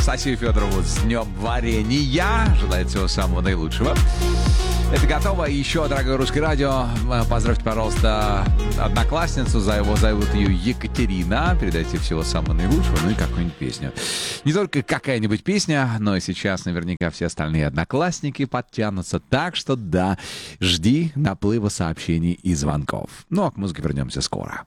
Анастасию Федорову с днем варенья. Желает всего самого наилучшего. Это готово. И еще, дорогое Русское радио, поздравьте, пожалуйста, одноклассницу. Зовут ее Екатерина. Передайте всего самого наилучшего, ну и какую-нибудь песню. Не только какая-нибудь песня, но и сейчас наверняка все остальные одноклассники подтянутся. Так что да, жди наплыва сообщений и звонков. Ну а к музыке вернемся скоро.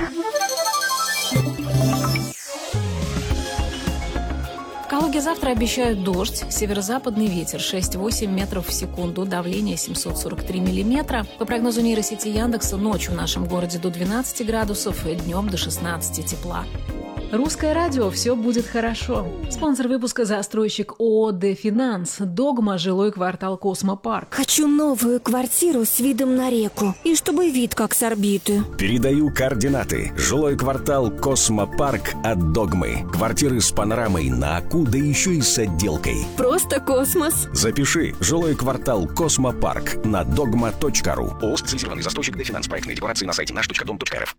В Калуге завтра обещают дождь, северо-западный ветер 6-8 метров в секунду, давление 743 миллиметра. По прогнозу нейросети Яндекса, ночью в нашем городе до 12 градусов, и днем до 16 тепла. Русское радио, все будет хорошо. Спонсор выпуска — застройщик ООО «Дефинанс». Догма, жилой квартал «Космопарк». Хочу новую квартиру с видом на реку. И чтобы вид как с орбиты. Передаю координаты. Жилой квартал «Космопарк» от Догмы. Квартиры с панорамой на Аку, да еще и с отделкой. Просто космос. Запиши. Жилой квартал «Космопарк» на dogma.ru. ООО «Специализированный застройщик Дефинанс». Проектные декларации на сайте наш.дом.рф.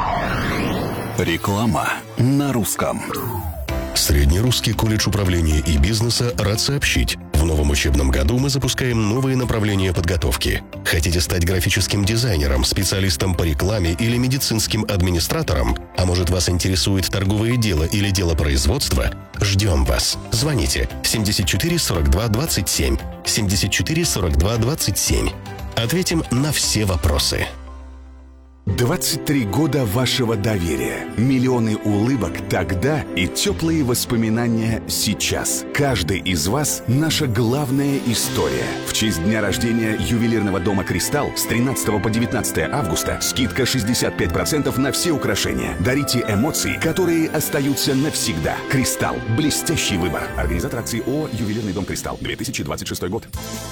Реклама на русском. Среднерусский колледж управления и бизнеса рад сообщить. В новом учебном году мы запускаем новые направления подготовки. Хотите стать графическим дизайнером, специалистом по рекламе или медицинским администратором? А может, вас интересует торговое дело или дело производства? Ждем вас. Звоните 74 42 27. 74 42 27. Ответим на все вопросы. 23 года вашего доверия, миллионы улыбок тогда и теплые воспоминания сейчас. Каждый из вас — наша главная история. В честь дня рождения ювелирного дома «Кристалл» с 13 по 19 августа скидка 65% на все украшения. Дарите эмоции, которые остаются навсегда. «Кристалл» — блестящий выбор. Организатор акции ООО «Ювелирный дом «Кристалл», 2026 год.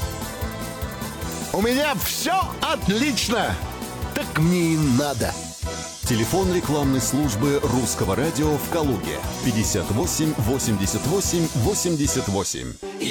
У меня все отлично! Так мне и надо. Телефон рекламной службы Русского радио в Калуге 58 88 88.